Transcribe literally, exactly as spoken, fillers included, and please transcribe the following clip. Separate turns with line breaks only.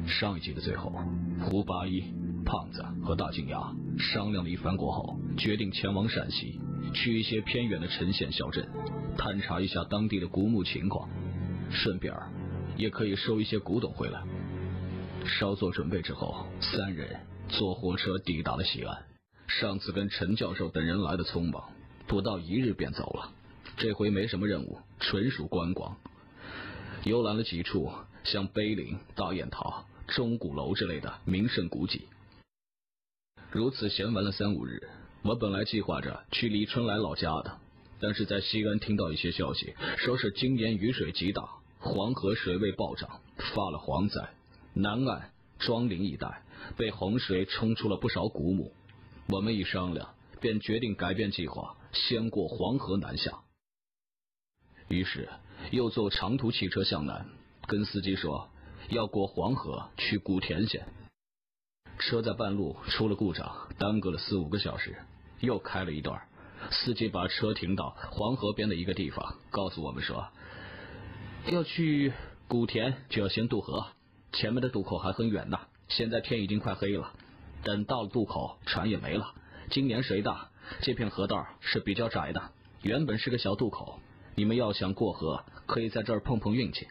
上一集的最后，胡八一、胖子和大金牙商量了一番过后，决定前往陕西，去一些偏远的陈县小镇，探查一下当地的古墓情况，顺便也可以收一些古董回来。稍作准备之后，三人坐火车抵达了西安。上次跟陈教授等人来的匆忙，不到一日便走了。这回没什么任务，纯属观光。游览了几处像碑林、大雁塔、钟鼓楼之类的名胜古迹。如此闲玩了三五日，我本来计划着去李春来老家的，但是在西安听到一些消息，说是今年雨水极大，黄河水位暴涨，发了蝗灾，南岸庄陵一带被洪水冲出了不少古墓。我们一商量，便决定改变计划，先过黄河南下。于是又坐长途汽车向南，跟司机说要过黄河去古田县。车在半路出了故障，耽搁了四五个小时，又开了一段。司机把车停到黄河边的一个地方，告诉我们说要去古田就要先渡河，前面的渡口还很远呢，现在天已经快黑了，等到了渡口船也没了。今年水大，这片河道是比较窄的，原本是个小渡口，你们要想过河可以在这儿碰碰运气。